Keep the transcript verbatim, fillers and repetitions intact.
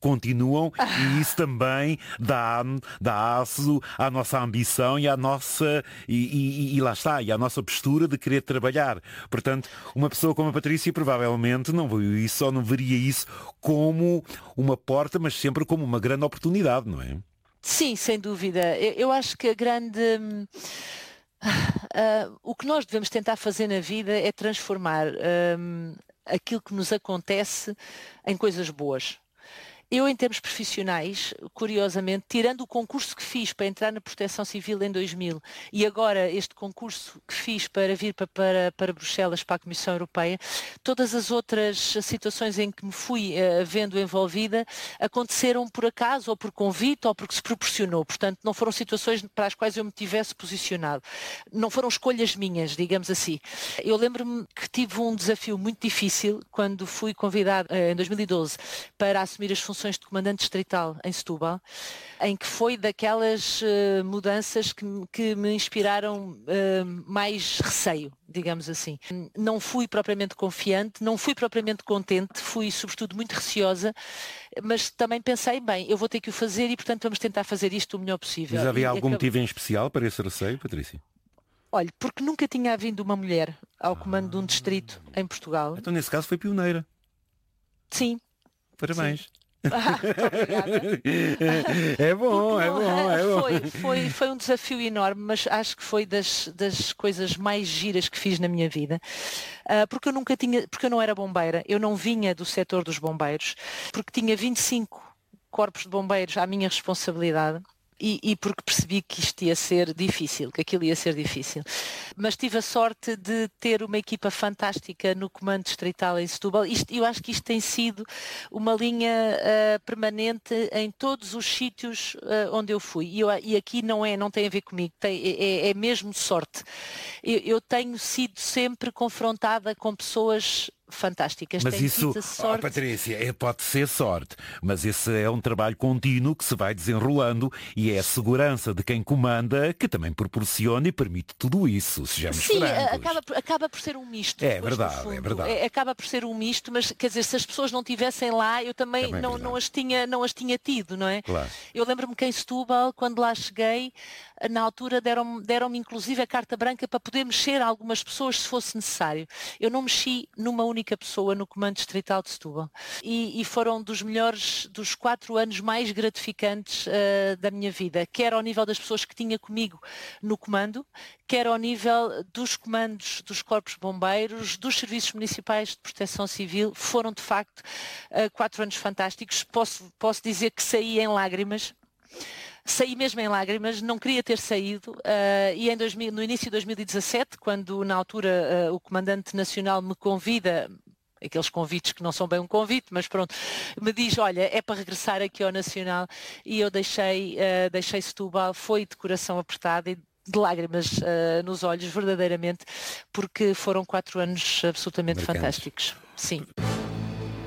continuam e isso também dá, dá aço à nossa ambição e à nossa e, e, e lá está, e à nossa postura de querer trabalhar. Portanto, uma pessoa como a Patrícia provavelmente não viu isso ou não veria isso como uma porta, mas sempre como uma grande oportunidade, não é? Sim, sem dúvida. Eu, eu acho que a grande... hum, ah, o que nós devemos tentar fazer na vida é transformar hum, aquilo que nos acontece em coisas boas. Eu, em termos profissionais, curiosamente, tirando o concurso que fiz para entrar na Proteção Civil em dois mil e agora este concurso que fiz para vir para, para, para Bruxelas, para a Comissão Europeia, todas as outras situações em que me fui uh, vendo envolvida aconteceram por acaso, ou por convite, ou porque se proporcionou. Portanto, não foram situações para as quais eu me tivesse posicionado. Não foram escolhas minhas, digamos assim. Eu lembro-me que tive um desafio muito difícil quando fui convidada, uh, em dois mil e doze, para assumir as funções de comandante distrital em Setúbal, em que foi daquelas uh, mudanças que, que me inspiraram uh, mais receio, digamos assim. Não fui propriamente confiante, não fui propriamente contente, fui sobretudo muito receosa, mas também pensei, bem, eu vou ter que o fazer e portanto vamos tentar fazer isto o melhor possível. Mas havia E algum acab... motivo em especial para esse receio, Patrícia? Olha, porque nunca tinha havido uma mulher ao comando de um Ah, distrito em Portugal. então nesse caso foi pioneira. Sim, sim. Parabéns. Ah, muito obrigada. É bom, é não, bom, é bom. foi, foi, foi um desafio enorme, mas acho que foi das, das coisas mais giras que fiz na minha vida. Uh, porque eu nunca tinha, porque eu não era bombeira, eu não vinha do setor dos bombeiros, porque tinha vinte e cinco corpos de bombeiros à minha responsabilidade. E, e porque percebi que isto ia ser difícil, que aquilo ia ser difícil. Mas tive a sorte de ter uma equipa fantástica no comando distrital em Setúbal. Isto, eu acho que isto tem sido uma linha uh, permanente em todos os sítios uh, onde eu fui. E, eu, e aqui não, é, não tem a ver comigo, tem, é, é mesmo sorte. Eu, eu tenho sido sempre confrontada com pessoas fantásticas. Mas Tenho isso, tido a sorte... oh, Patrícia, é, pode ser sorte, mas esse é um trabalho contínuo que se vai desenrolando e é a segurança de quem comanda que também proporciona e permite tudo isso, sejamos Sim, francos. acaba, acaba por ser um misto. É Depois, verdade, no fundo. é verdade. É, acaba por ser um misto, mas quer dizer, se as pessoas não estivessem lá, eu também, Também é não, não, verdade. as tinha, não as tinha tido, não é? Claro. Eu lembro-me que em Setúbal, quando lá cheguei, na altura deram-me deram-me inclusive a carta branca para poder mexer algumas pessoas se fosse necessário. Eu não mexi numa única pessoa no comando distrital de Setúbal. E, e foram dos melhores, dos quatro anos mais gratificantes uh, da minha vida, quer ao nível das pessoas que tinha comigo no comando, quer ao nível dos comandos dos corpos de bombeiros, dos serviços municipais de proteção civil. Foram de facto uh, quatro anos fantásticos. Posso, posso dizer que saí em lágrimas. Saí mesmo em lágrimas, não queria ter saído uh, e em dois mil, no início de dois mil e dezassete, quando na altura uh, o comandante nacional me convida, aqueles convites que não são bem um convite, mas pronto, me diz, olha, é para regressar aqui ao Nacional, e eu deixei, uh, deixei Setúbal, foi de coração apertado e de lágrimas uh, nos olhos, verdadeiramente, porque foram quatro anos absolutamente Marcantes. fantásticos. Sim.